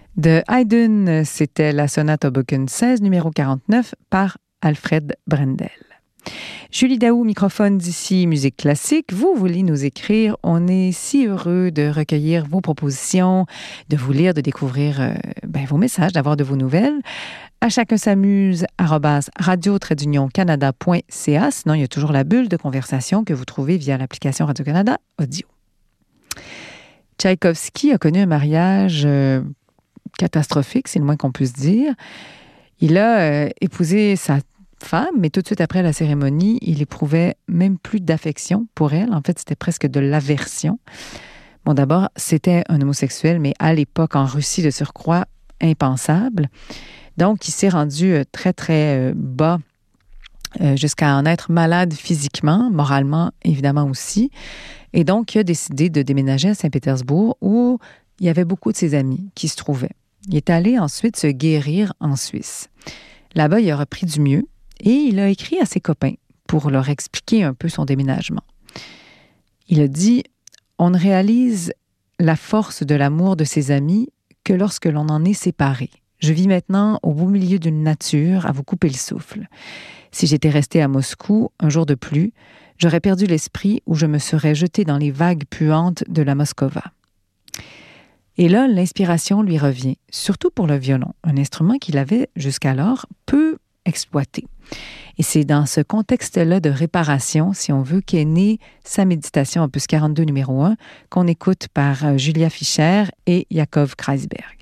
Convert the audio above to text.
De Haydn, c'était la sonate Hoboken 16, numéro 49, par Alfred Brendel. Julie Daou, microphone d'ici Musique Classique. Vous voulez nous écrire. On est si heureux de recueillir vos propositions, de vous lire, de découvrir vos messages, d'avoir de vos nouvelles. À chacun s'amuse @radio-canada.ca. Sinon, il y a toujours la bulle de conversation que vous trouvez via l'application Radio-Canada Audio. Tchaïkovski a connu un mariage catastrophique, c'est le moins qu'on puisse dire. Il a épousé sa femme, mais tout de suite après la cérémonie, il éprouvait même plus d'affection pour elle. En fait, c'était presque de l'aversion. Bon, d'abord, c'était un homosexuel, mais à l'époque, en Russie, de surcroît, impensable. Donc, il s'est rendu très, très bas jusqu'à en être malade physiquement, moralement, évidemment aussi. Et donc, il a décidé de déménager à Saint-Pétersbourg où il y avait beaucoup de ses amis qui se trouvaient. Il est allé ensuite se guérir en Suisse. Là-bas, il a repris du mieux et il a écrit à ses copains pour leur expliquer un peu son déménagement. Il a dit « On ne réalise la force de l'amour de ses amis que lorsque l'on en est séparé. Je vis maintenant au beau milieu d'une nature à vous couper le souffle. Si j'étais resté à Moscou un jour de plus, j'aurais perdu l'esprit ou je me serais jeté dans les vagues puantes de la Moskova. » Et là, l'inspiration lui revient, surtout pour le violon, un instrument qu'il avait jusqu'alors peu exploité. Et c'est dans ce contexte-là de réparation, si on veut, qu'est née sa méditation opus 42 numéro 1, qu'on écoute par Julia Fischer et Yakov Kreisberg.